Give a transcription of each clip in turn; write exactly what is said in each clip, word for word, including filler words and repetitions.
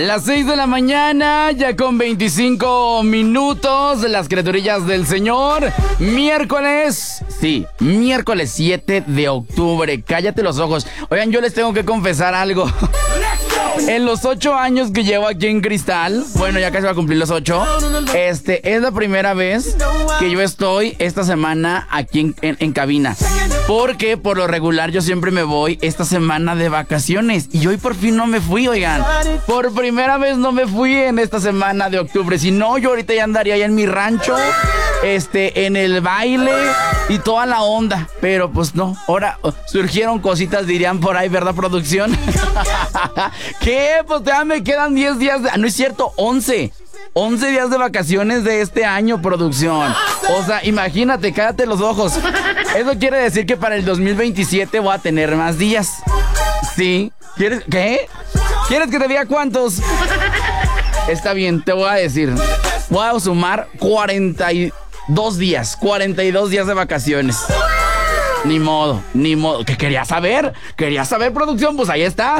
Las seis de la mañana, ya con veinticinco minutos, las criaturillas del Señor. Miércoles, sí, miércoles siete de octubre. Cállate los ojos. Oigan, yo les tengo que confesar algo. En los ocho años que llevo aquí en Cristal, bueno, ya casi va a cumplir los ocho, este, es la primera vez que yo estoy esta semana aquí en, en, en cabina. Porque por lo regular yo siempre me voy esta semana de vacaciones. Y hoy por fin no me fui, oigan. Por primera vez no me fui en esta semana de octubre. Si no, yo ahorita ya andaría allá en mi rancho, este, en el baile y toda la onda. Pero pues no, ahora surgieron cositas, dirían por ahí, ¿verdad, producción? ¿Qué? Pues ya me quedan diez días de... Ah, no es cierto, once. once días de vacaciones de este año, producción. O sea, imagínate, cállate los ojos. Eso quiere decir que para el dos mil veintisiete voy a tener más días. Sí. ¿Quieres? ¿Qué? ¿Quieres que te diga cuántos? Está bien, te voy a decir. Voy a sumar cuarenta y dos días. cuarenta y dos días de vacaciones. Ni modo, ni modo. ¿Qué querías saber? ¿Querías saber, producción? Pues ahí está.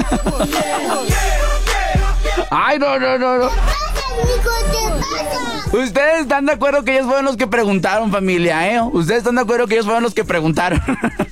Ay, no, no, no, no. Ustedes están de acuerdo que ellos fueron los que preguntaron, familia, ¿eh? Ustedes están de acuerdo que ellos fueron los que preguntaron.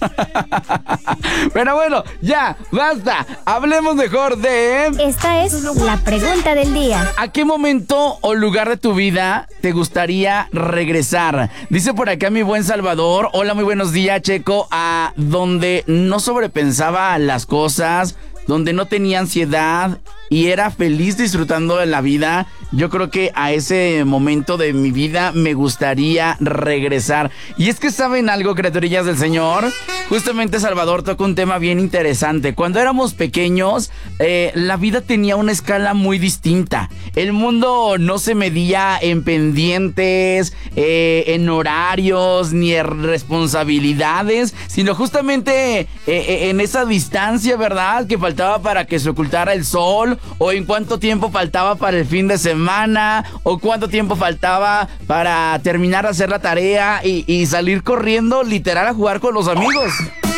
Pero bueno, ya, basta. Hablemos mejor de... Esta es la pregunta del día. ¿A qué momento o lugar de tu vida te gustaría regresar? Dice por acá mi buen Salvador. Hola, muy buenos días, Checo. A donde no sobrepensaba las cosas, donde no tenía ansiedad y era feliz disfrutando de la vida. Yo creo que a ese momento de mi vida me gustaría regresar. Y es que ¿saben algo, criaturillas del Señor? Justamente Salvador toca un tema bien interesante. Cuando éramos pequeños, eh, la vida tenía una escala muy distinta. El mundo no se medía en pendientes, eh, en horarios, ni en responsabilidades, sino justamente eh, en esa distancia, ¿verdad? Que faltaba para que se ocultara el sol, o en cuánto tiempo faltaba para el fin de semana, o cuánto tiempo faltaba para terminar de hacer la tarea y, y salir corriendo literal a jugar con los amigos.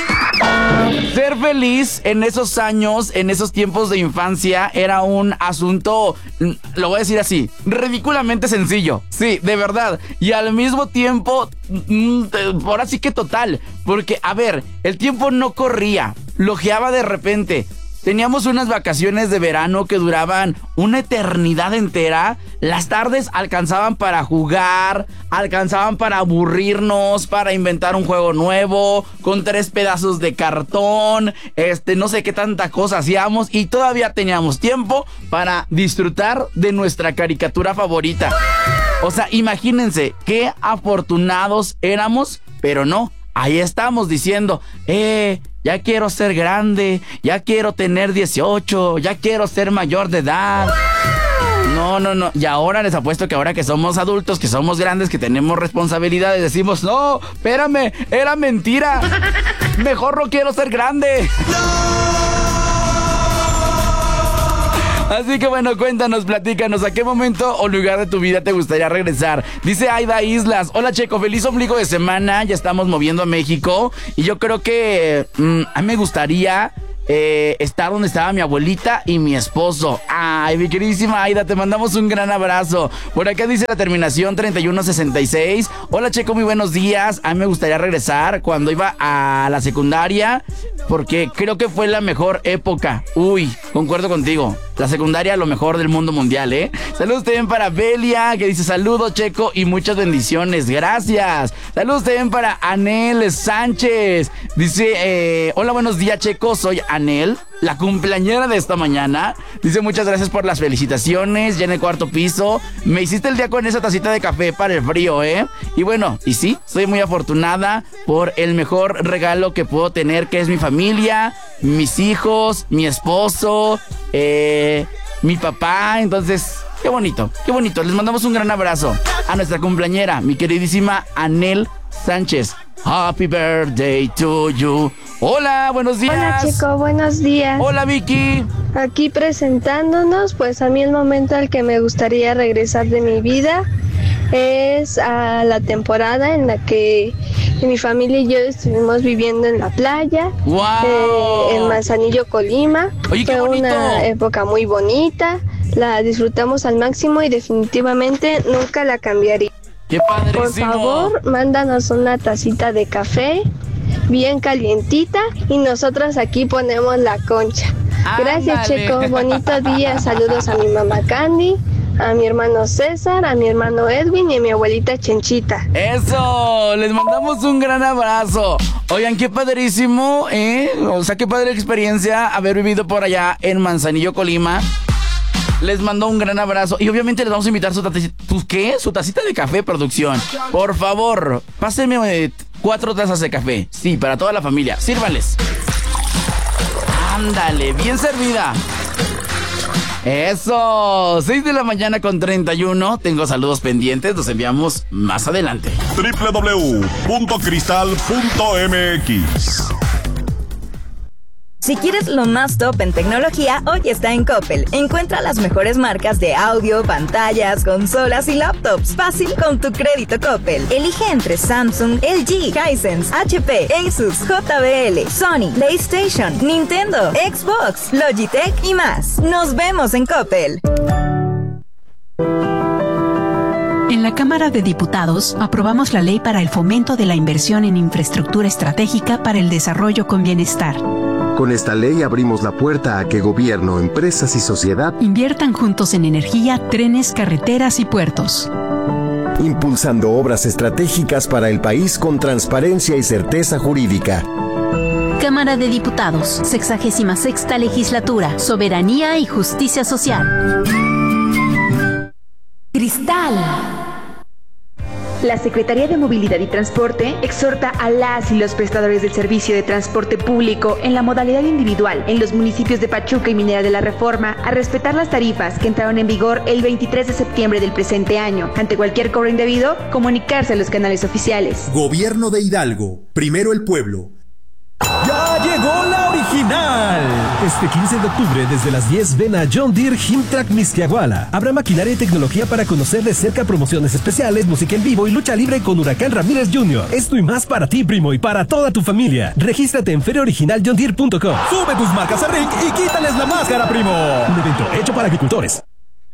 Ser feliz en esos años, en esos tiempos de infancia, era un asunto, lo voy a decir así, ridículamente sencillo. Sí, de verdad. Y al mismo tiempo, ahora sí que total. Porque, a ver, el tiempo no corría, flojeaba de repente. Teníamos unas vacaciones de verano que duraban una eternidad entera. Las tardes alcanzaban para jugar, alcanzaban para aburrirnos, para inventar un juego nuevo, con tres pedazos de cartón, este, no sé qué tanta cosa hacíamos, y todavía teníamos tiempo para disfrutar de nuestra caricatura favorita. O sea, imagínense qué afortunados éramos, pero no. Ahí estamos diciendo, eh, ya quiero ser grande, ya quiero tener dieciocho, ya quiero ser mayor de edad. No, no, no. Y ahora les apuesto que ahora que somos adultos, que somos grandes, que tenemos responsabilidades, decimos, no, espérame, era mentira. Mejor no quiero ser grande. Así que bueno, cuéntanos, platícanos, ¿a qué momento o lugar de tu vida te gustaría regresar? Dice Aida Islas, hola Checo, feliz ombligo de semana, ya estamos moviendo a México. Y yo creo que mmm, a mí me gustaría eh, estar donde estaba mi abuelita y mi esposo. Ay, mi queridísima Aida, te mandamos un gran abrazo. Por acá dice la terminación treinta y uno sesenta y seis. Hola Checo, muy buenos días. A mí me gustaría regresar cuando iba a la secundaria, porque creo que fue la mejor época. Uy, concuerdo contigo. La secundaria, lo mejor del mundo mundial, ¿eh? Saludos también para Belia, que dice saludos, Checo, y muchas bendiciones. Gracias. Saludos también para Anel Sánchez. Dice, eh, hola, buenos días, Checo. Soy Anel, la cumpleañera de esta mañana. Dice, muchas gracias por las felicitaciones. Ya en el cuarto piso. Me hiciste el día con esa tacita de café para el frío, ¿eh? Y bueno, y sí, soy muy afortunada por el mejor regalo que puedo tener, que es mi familia, mis hijos, mi esposo, eh, mi papá. Entonces, qué bonito, qué bonito. Les mandamos un gran abrazo a nuestra cumpleañera, mi queridísima Anel Sánchez. Happy birthday to you. Hola, buenos días. Hola, Chico, buenos días. Hola, Vicky. Aquí presentándonos, pues a mí el momento al que me gustaría regresar de mi vida es a la temporada en la que mi familia y yo estuvimos viviendo en la playa. Wow. eh, en Manzanillo, Colima. Oye, qué Fue bonito. una época muy bonita. la disfrutamos al máximo y definitivamente nunca la cambiaría. ¡Qué padrísimo! Por favor, mándanos una tacita de café bien calientita y nosotros aquí ponemos la concha. Gracias, Ándale. Checo. Bonito día. Saludos a mi mamá Candy, a mi hermano César, a mi hermano Edwin y a mi abuelita Chenchita. ¡Eso! Les mandamos un gran abrazo. Oigan, qué padrísimo, ¿eh? O sea, qué padre experiencia haber vivido por allá en Manzanillo, Colima. Les mando un gran abrazo. Y obviamente les vamos a invitar su tacita, ¿tú qué? Su tacita de café, producción. Por favor, pásenme eh, cuatro tazas de café. Sí, para toda la familia. Sírvanles. Ándale, bien servida. Eso, seis de la mañana con treinta y uno. Tengo saludos pendientes, los enviamos más adelante. doble u doble u doble u punto cristal punto m x. Si quieres lo más top en tecnología, hoy está en Coppel. Encuentra las mejores marcas de audio, pantallas, consolas y laptops. Fácil con tu crédito Coppel. Elige entre Samsung, L G, Hisense, H P, Asus, J B L, Sony, PlayStation, Nintendo, Xbox, Logitech y más. Nos vemos en Coppel. En la Cámara de Diputados aprobamos la Ley para el Fomento de la Inversión en Infraestructura Estratégica para el Desarrollo con Bienestar. Con esta ley abrimos la puerta a que gobierno, empresas y sociedad inviertan juntos en energía, trenes, carreteras y puertos, impulsando obras estratégicas para el país con transparencia y certeza jurídica. Cámara de Diputados, sexagésima sexta Legislatura, Soberanía y Justicia Social. Cristal. La Secretaría de Movilidad y Transporte exhorta a las y los prestadores del servicio de transporte público en la modalidad individual en los municipios de Pachuca y Minera de la Reforma a respetar las tarifas que entraron en vigor el veintitrés de septiembre del presente año. Ante cualquier cobro indebido, comunicarse a los canales oficiales. Gobierno de Hidalgo. Primero el pueblo. ¡Ya llegó la original! Este quince de octubre, desde las diez, ven a John Deere Himtrack Mixquiahuala. Habrá maquinaria y tecnología para conocer de cerca promociones especiales, música en vivo y lucha libre con Huracán Ramírez junior Esto y más para ti, primo, y para toda tu familia. Regístrate en feria original john deere punto com. Sube tus marcas a R I C y quítales la máscara, primo. Un evento hecho para agricultores.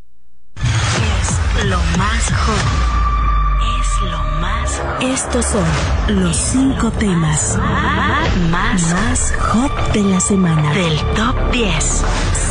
Es lo más hot. Es lo más hot. Estos son los cinco temas más, más hot de la semana. Del top diez.